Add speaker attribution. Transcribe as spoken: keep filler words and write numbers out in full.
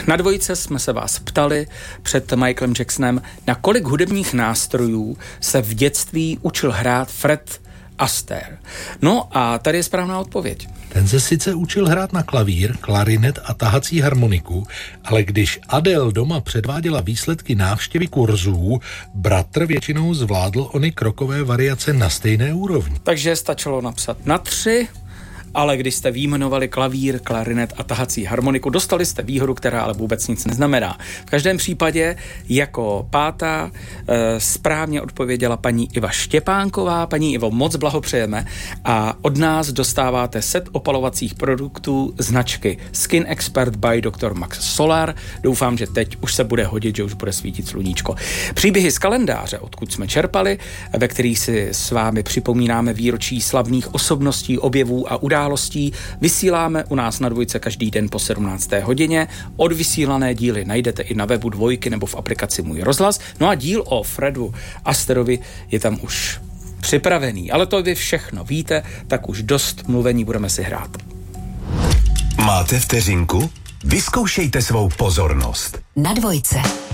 Speaker 1: Na dvojce jsme se vás ptali před Michaelem Jacksonem, na kolik hudebních nástrojů se v dětství učil hrát Fred Astaire. No a tady je správná odpověď.
Speaker 2: Ten se sice učil hrát na klavír, klarinet a tahací harmoniku, ale když Adele doma předváděla výsledky návštěvy kurzů, bratr většinou zvládl ony krokové variace na stejné úrovni.
Speaker 1: Takže stačilo napsat na tři, ale když jste výjmenovali klavír, klarinet a tahací harmoniku, dostali jste výhodu, která ale vůbec nic neznamená. V každém případě jako pátá e, správně odpověděla paní Iva Štěpánková. Paní Ivo, moc blahopřejeme a od nás dostáváte set opalovacích produktů značky Skin Expert by doktor Max Solar. Doufám, že teď už se bude hodit, že už bude svítit sluníčko. Příběhy z kalendáře, odkud jsme čerpali, ve kterých si s vámi připomínáme výročí slavných osobností, objevů a událostí, vysíláme u nás na dvojce každý den po sedmnácté hodině. Odvysílané díly najdete i na webu Dvojky nebo v aplikaci Můj rozhlas. No a díl o Fredu Astairovi je tam už připravený. Ale to vy všechno víte, tak už dost mluvení, budeme si hrát.
Speaker 3: Máte vteřinku? Vyzkoušejte svou pozornost.
Speaker 4: Na dvojce.